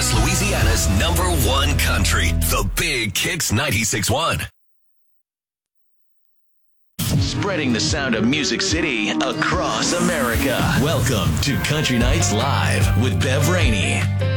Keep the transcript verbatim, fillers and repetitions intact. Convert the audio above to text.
Northwest Louisiana's number one country, the Big Kicks ninety-six point one. Spreading the sound of Music City across America. Welcome to Country Nights Live with Bev Rainey.